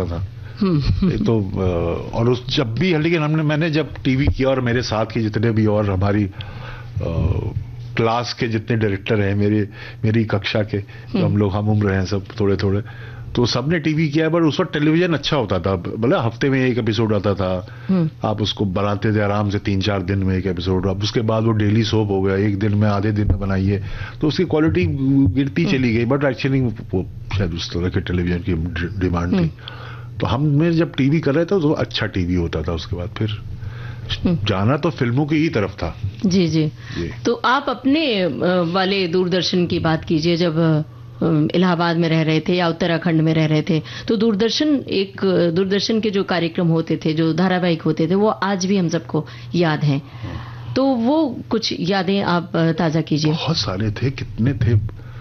पड़ा था। तो और उस जब भी, लेकिन मैंने जब टीवी किया और मेरे साथ के जितने भी और हमारी क्लास के जितने डायरेक्टर हैं, मेरी कक्षा के, तो हम लोग हम उम्र हैं सब थोड़े थोड़े, तो सबने टीवी किया है। पर उस वक्त टेलीविजन अच्छा होता था, मतलब हफ्ते में एक एपिसोड आता था, आप उसको बनाते थे आराम से 3-4 दिन में एक एपिसोड। अब उसके बाद वो डेली सोप हो गया, एक दिन में आधे दिन में बनाइए, तो उसकी क्वालिटी गिरती चली गई। बट एक्चुअली वो शायद उस तरह के टेलीविजन की डिमांड थी। तो हम जब टीवी कर रहे थे तो अच्छा टीवी होता था। उसके बाद फिर जाना तो फिल्मों की ही तरफ था। जी जी। तो आप अपने वाले दूरदर्शन की बात कीजिए, जब इलाहाबाद में रह रहे थे या उत्तराखंड में रह रहे थे, तो दूरदर्शन के जो कार्यक्रम होते थे, जो धारावाहिक होते थे, वो आज भी हम सबको याद हैं। तो वो कुछ यादें आप ताजा कीजिए। बहुत सारे थे, कितने थे,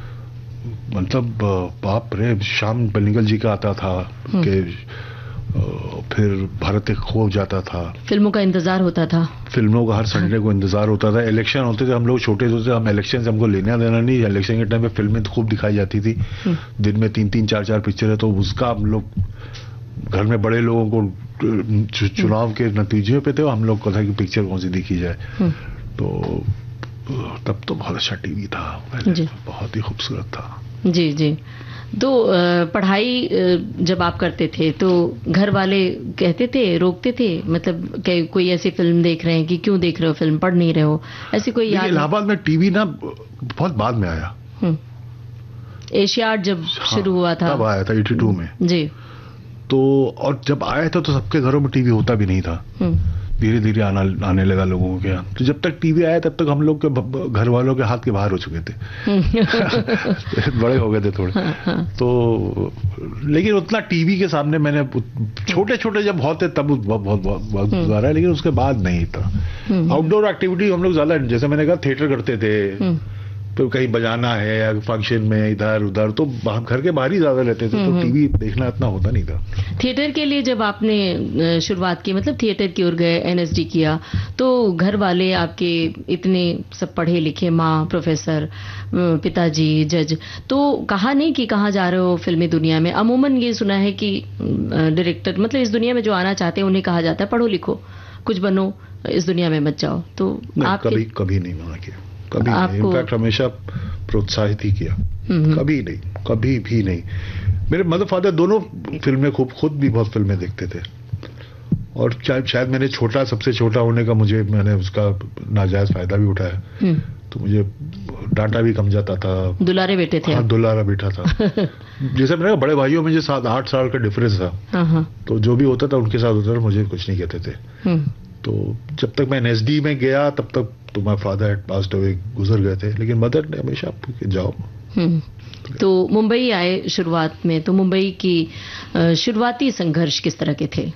मतलब बाप रे। श्याम बेनेगल जी का आता था कि फिर भारत एक खो जाता था। फिल्मों का इंतजार होता था, फिल्मों का हर संडे को इंतजार होता था। इलेक्शन होते थे, हम लोग छोटे थे, हम इलेक्शन से हमको लेना देना नहीं। इलेक्शन के टाइम पे फिल्में तो खूब दिखाई जाती थी, दिन में 3-3, 4-4 पिक्चर है। तो उसका हम लोग घर में बड़े लोगों को चुनाव के नतीजे पे थे, हम लोग को था कि पिक्चर कौन सी देखी जाए। तो तब तो बहुत अच्छा टीवी था, बहुत ही खूबसूरत था। जी जी। तो पढ़ाई जब आप करते थे तो घर वाले कहते थे, रोकते थे, मतलब कोई ऐसी फिल्म देख रहे हैं कि क्यों देख रहे हो फिल्म, पढ़ नहीं रहे हो, ऐसी कोई याद? इलाहाबाद में टीवी ना बहुत बाद में आया। एशियाड जब शुरू हुआ था तब आया था 82 में जी। तो और जब आया था तो सबके घरों में टीवी होता भी नहीं था, धीरे धीरे आने लगा लोगों के यहाँ। तो जब तक टीवी आया तब तक हम लोग के घर वालों के हाथ के बाहर हो चुके थे। बड़े हो गए थे थोड़े। तो लेकिन उतना टीवी के सामने मैंने छोटे छोटे जब बहुत थे तब बहुत गुजारा है, लेकिन उसके बाद नहीं था। आउटडोर एक्टिविटी हम लोग ज्यादा, जैसे मैंने कहा, थिएटर करते थे, तो कहीं बजाना है या फंक्शन में इधर उधर, तो घर के बाहर ही ज्यादा रहते थे, तो टीवी देखना इतना होता नहीं था। थिएटर के लिए जब आपने शुरुआत की, मतलब थिएटर की ओर गए, एनएसडी किया, तो घर वाले आपके इतने सब पढ़े लिखे, माँ प्रोफेसर, पिताजी जज, तो कहा नहीं कि कहाँ जा रहे हो फिल्मी दुनिया में? अमूमन ये सुना है कि डायरेक्टर, मतलब इस दुनिया में जो आना चाहते हैं उन्हें कहा जाता है पढ़ो लिखो, कुछ बनो, इस दुनिया में मत जाओ। तो आप कभी नहीं मना किया, कभी नहीं। इनफैक्ट हमेशा प्रोत्साहित ही किया, कभी नहीं, कभी भी नहीं। मेरे मदर फादर दोनों फिल्में खुद भी बहुत फिल्में देखते थे, और शायद मैंने सबसे छोटा होने का मैंने उसका नाजायज फायदा भी उठाया। तो मुझे डांटा भी कम जाता था। दुलारे बेटे थे? हाँ, दुलारा बेटा था। जैसे मेरे बड़े भाइयों में जो 7-8 साल का डिफरेंस था, तो जो भी होता था उनके साथ होता था, मुझे कुछ नहीं कहते थे। तो जब तक मैं एनएसडी में गया तब तक तो my father had passed away, गुजर गए थे, लेकिन मदर ने हमेशा जाओ। तो मुंबई आए शुरुआत में, तो मुंबई की शुरुआती संघर्ष किस तरह के थे?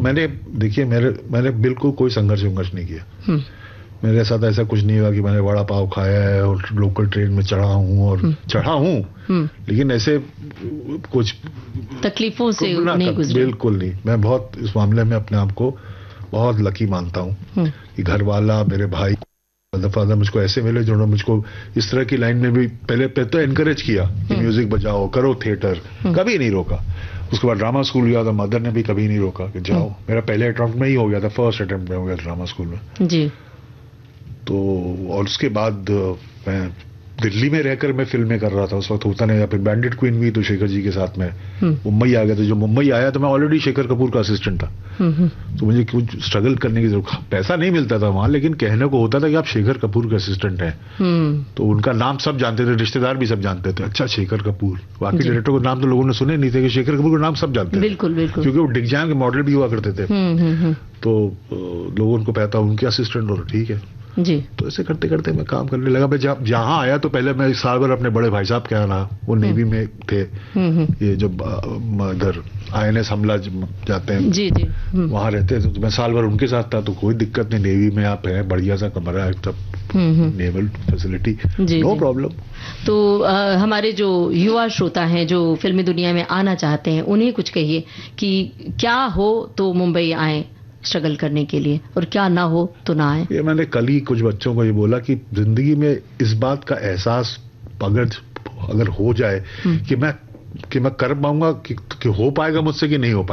मैंने बिल्कुल कोई संघर्ष नहीं किया। मेरे साथ ऐसा कुछ नहीं हुआ कि मैंने वड़ा पाव खाया है और लोकल ट्रेन में चढ़ा हूँ, लेकिन ऐसे कुछ तकलीफों से नहीं गुजरे? बिल्कुल नहीं। मैं बहुत इस मामले में अपने आप को बहुत लकी मानता हूँ कि घर वाला, मेरे भाई, फादर मुझको ऐसे मिले जिन्होंने मुझको इस तरह की लाइन में भी पहले तो एनकरेज किया कि म्यूजिक बजाओ, करो थिएटर, कभी नहीं रोका। उसके बाद ड्रामा स्कूल गया था, मदर ने भी कभी नहीं रोका कि जाओ। मेरा पहले अटेम्प्ट में ही हो गया था, फर्स्ट अटेम्प्ट में हो गया ड्रामा स्कूल में जी। तो और उसके बाद मैं दिल्ली में रहकर मैं फिल्में कर रहा था, उस वक्त होता नहीं था। फिर बैंडिट क्वीन भी तो शेखर जी के साथ में मुंबई आ गया था। जो मुंबई आया तो मैं ऑलरेडी शेखर कपूर का असिस्टेंट था, तो मुझे कुछ स्ट्रगल करने की जरूरत, पैसा नहीं मिलता था वहां, लेकिन कहने को होता था कि आप शेखर कपूर के असिस्टेंट हैं। तो उनका नाम सब जानते थे, रिश्तेदार भी सब जानते थे। अच्छा, शेखर कपूर, बाकी डायरेक्टर को नाम तो लोगों ने सुने नहीं थे, कि शेखर कपूर का नाम सब जानते थे। बिल्कुल बिल्कुल, क्योंकि वो डिग्जाम के मॉडल भी हुआ करते थे। तो लोगों उनको पता, उनके असिस्टेंट हो, ठीक है जी। तो ऐसे करते करते मैं काम करने लगा। मैं जहाँ आया तो पहले मैं साल भर अपने बड़े भाई साहब के यहाँ रहा, वो नेवी में थे। ये जब इधर INS हमला जाते हैं जी जी, वहाँ रहते थे, तो मैं साल भर उनके साथ था। तो कोई दिक्कत नहीं, नेवी में आप हैं, बढ़िया सा कमरा है, सब नेवल फैसिलिटी, नो प्रॉब्लम। तो हमारे जो युवा श्रोता हैं जो फिल्मी दुनिया में आना चाहते हैं, उन्हें कुछ कहिए कि क्या हो तो मुंबई आए स्ट्रगल करने के लिए, और क्या ना हो तो ना आए। ये मैंने कल ही कुछ बच्चों को ये बोला कि जिंदगी में इस बात का एहसास अगर हो जाए कि मैं कर पाऊंगा, कि हो पाएगा मुझसे कि नहीं हो पाएगा।